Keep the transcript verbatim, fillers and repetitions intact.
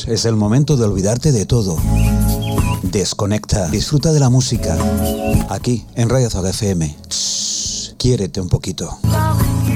Shh, es el momento de olvidarte de todo. Desconecta, disfruta de la música. Aquí, en Radio Zaga F M. Shh, quiérete un poquito.